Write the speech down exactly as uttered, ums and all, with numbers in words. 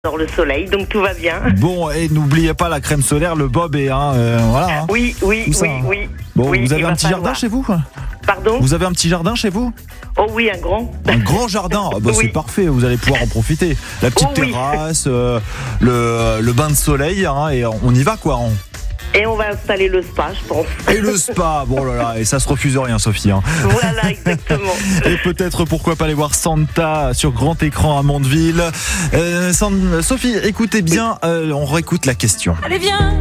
Dans le soleil, donc tout va bien. Bon, et n'oubliez pas la crème solaire, le bob et hein, euh, voilà. Hein. Oui, oui, Tout ça, oui, hein. oui. Bon, oui, vous avez il un va petit falloir. jardin chez vous? Pardon? Vous avez un petit jardin chez vous? Oh oui, un grand. Un grand jardin, ah bah, Oui. c'est parfait, vous allez pouvoir en profiter. La petite Oh oui. terrasse, euh, le, le bain de soleil, hein, et on y va quoi. On... Et on va installer le spa, je pense. Et le spa, bon là là, et ça se refuse rien, Sophie. Hein. Voilà, exactement. Et peut-être pourquoi pas aller voir Santa sur grand écran à Mondeville. Euh, San- Sophie, écoutez bien, euh, on réécoute la question. Allez, viens!